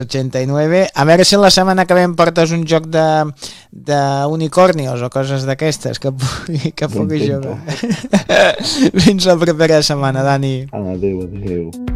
89. A veure si la setmana que ve em portes un joc de unicornios o coses d'aquestes que pugui jugar. Fins la propera setmana, Dani. Adéu.